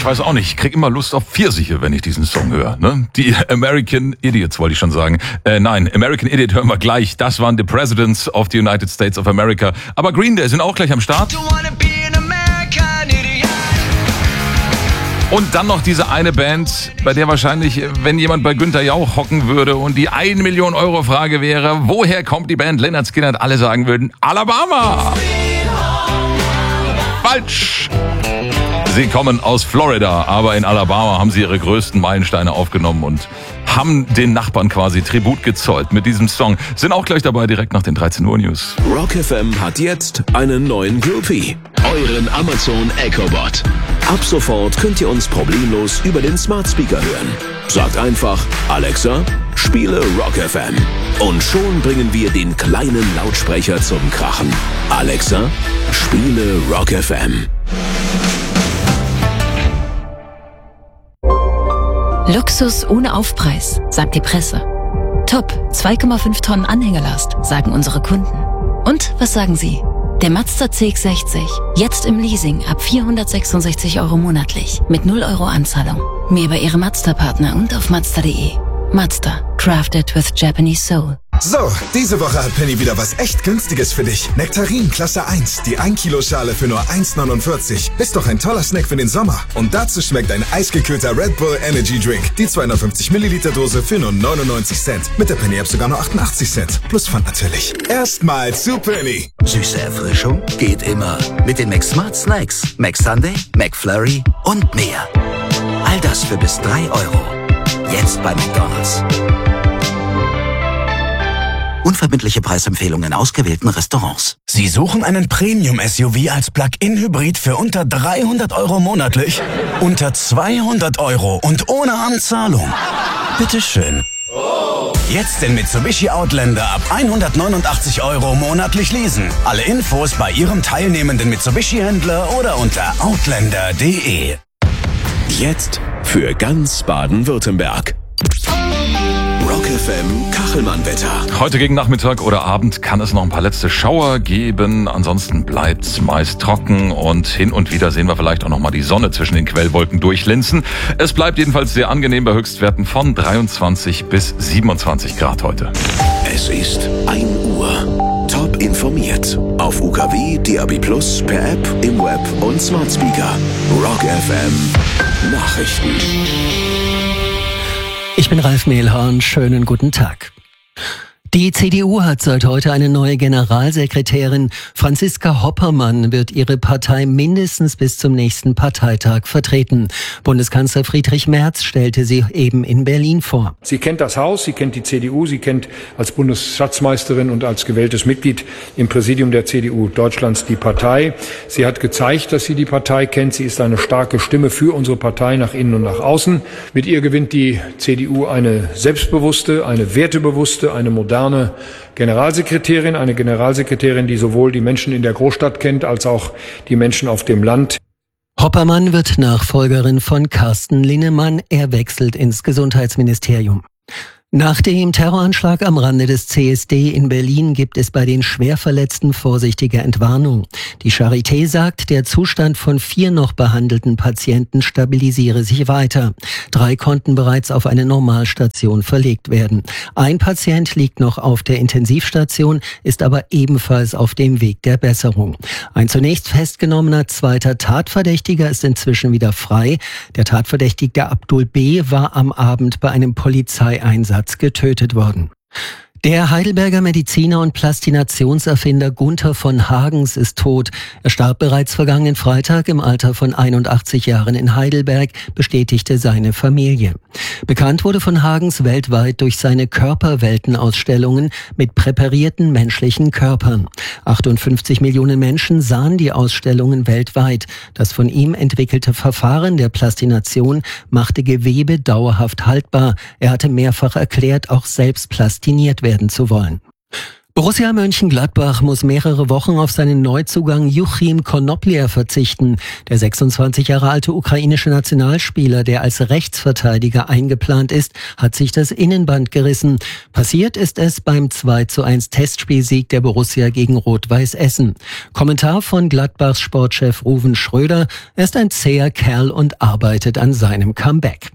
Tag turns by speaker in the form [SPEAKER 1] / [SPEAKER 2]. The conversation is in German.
[SPEAKER 1] Ich weiß auch nicht, ich krieg immer Lust auf Pfirsiche, wenn ich diesen Song höre. Ne? Die American Idiots wollte ich schon sagen. Nein, American Idiot hören wir gleich. Das waren the Presidents of the United States of America. Aber Green Day sind auch gleich am Start. Und dann noch diese eine Band, bei der wahrscheinlich, wenn jemand bei Günther Jauch hocken würde und die 1 Million Euro Frage wäre, woher kommt die Band Lynyrd Skynyrd, alle sagen würden, Alabama. Falsch. Sie kommen aus Florida, aber in Alabama haben sie ihre größten Meilensteine aufgenommen und haben den Nachbarn quasi Tribut gezollt mit diesem Song. Sind auch gleich dabei, direkt nach den 13 Uhr News.
[SPEAKER 2] Rock FM hat jetzt einen neuen Groupie, euren Amazon Echo Bot. Ab sofort könnt ihr uns problemlos über den Smart Speaker hören. Sagt einfach, Alexa, spiele Rock FM. Und schon bringen wir den kleinen Lautsprecher zum Krachen. Alexa, spiele Rock FM.
[SPEAKER 3] Luxus ohne Aufpreis, sagt die Presse. Top, 2,5 Tonnen Anhängerlast, sagen unsere Kunden. Und was sagen Sie? Der Mazda CX-60, jetzt im Leasing ab 466 € monatlich, mit 0 € Anzahlung. Mehr bei Ihrem Mazda-Partner und auf Mazda.de. Mazda, crafted with Japanese soul.
[SPEAKER 4] So, diese Woche hat Penny wieder was echt Günstiges für dich. Nektarin Klasse 1, die 1 Kilo Schale für nur 1,49. Ist doch ein toller Snack für den Sommer. Und dazu schmeckt ein eisgekühlter Red Bull Energy Drink. Die 250 Milliliter Dose für nur 99 Cent. Mit der Penny App sogar nur 88 Cent. Plus Pfand natürlich. Erstmal zu Penny.
[SPEAKER 5] Süße Erfrischung geht immer. Mit den McSmart Snacks, McSunday, McFlurry und mehr. All das für bis 3 €. Jetzt bei McDonald's. Unverbindliche Preisempfehlungen in ausgewählten Restaurants.
[SPEAKER 6] Sie suchen einen Premium-SUV als Plug-in-Hybrid für unter 300 € monatlich? Unter 200 € und ohne Anzahlung? Bitteschön. Jetzt den Mitsubishi Outlander ab 189 € monatlich leasen. Alle Infos bei Ihrem teilnehmenden Mitsubishi-Händler oder unter outlander.de.
[SPEAKER 2] Jetzt für ganz Baden-Württemberg. Rock FM Kachelmann-Wetter.
[SPEAKER 1] Heute gegen Nachmittag oder Abend kann es noch ein paar letzte Schauer geben. Ansonsten bleibt's meist trocken und hin und wieder sehen wir vielleicht auch noch mal die Sonne zwischen den Quellwolken durchlinsen. Es bleibt jedenf+, sehr angenehm bei Höchstwerten von 23 bis 27 Grad heute.
[SPEAKER 2] Es ist 1 Uhr. Top informiert. Auf UKW, DAB+, per App, im Web und Smart Speaker. Rock FM Nachrichten.
[SPEAKER 7] Ich bin Ralf Mehlhorn, schönen guten Tag. Die CDU hat seit heute eine neue Generalsekretärin. Franziska Hoppermann wird ihre Partei mindestens bis zum nächsten Parteitag vertreten. Bundeskanzler Friedrich Merz stellte sie eben in Berlin vor.
[SPEAKER 8] Sie kennt das Haus, sie kennt die CDU, sie kennt als Bundesschatzmeisterin und als gewähltes Mitglied im Präsidium der CDU Deutschlands die Partei. Sie hat gezeigt, dass sie die Partei kennt. Sie ist eine starke Stimme für unsere Partei nach innen und nach außen. Mit ihr gewinnt die CDU eine selbstbewusste, eine wertebewusste, eine moderne Generalsekretärin, eine Generalsekretärin, die sowohl die Menschen in der Großstadt kennt, als auch die Menschen auf dem Land.
[SPEAKER 7] Hoppermann wird Nachfolgerin von Carsten Linnemann. Er wechselt ins Gesundheitsministerium. Nach dem Terroranschlag am Rande des CSD in Berlin gibt es bei den Schwerverletzten vorsichtige Entwarnung. Die Charité sagt, der Zustand von 4 noch behandelten Patienten stabilisiere sich weiter. 3 konnten bereits auf eine Normalstation verlegt werden. Ein Patient liegt noch auf der Intensivstation, ist aber ebenfalls auf dem Weg der Besserung. Ein zunächst festgenommener zweiter Tatverdächtiger ist inzwischen wieder frei. Der Tatverdächtige Abdul B. war am Abend bei einem Polizeieinsatz getötet worden. Der Heidelberger Mediziner und Plastinationserfinder Gunther von Hagens ist tot. Er starb bereits vergangenen Freitag im Alter von 81 Jahren in Heidelberg, bestätigte seine Familie. Bekannt wurde von Hagens weltweit durch seine Körperweltenausstellungen mit präparierten menschlichen Körpern. 58 Millionen Menschen sahen die Ausstellungen weltweit. Das von ihm entwickelte Verfahren der Plastination machte Gewebe dauerhaft haltbar. Er hatte mehrfach erklärt, auch selbst plastiniert werden zu wollen. Borussia Mönchengladbach muss mehrere Wochen auf seinen Neuzugang Juchim Konoplia verzichten. Der 26 Jahre alte ukrainische Nationalspieler, der als Rechtsverteidiger eingeplant ist, hat sich das Innenband gerissen. Passiert ist es beim 2:1 Testspielsieg der Borussia gegen Rot-Weiß Essen. Kommentar von Gladbachs Sportchef Ruven Schröder: Er ist ein zäher Kerl und arbeitet an seinem Comeback.